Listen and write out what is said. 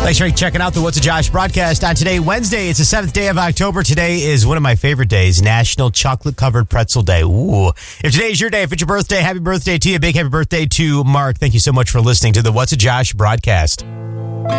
Thanks for checking out the What's a Josh broadcast on today, Wednesday. It's the 7th day of October. Today is one of my favorite days, National Chocolate-Covered Pretzel Day. Ooh. If today is your day, if it's your birthday, happy birthday to you. Big happy birthday to Mark. Thank you so much for listening to the What's a Josh broadcast.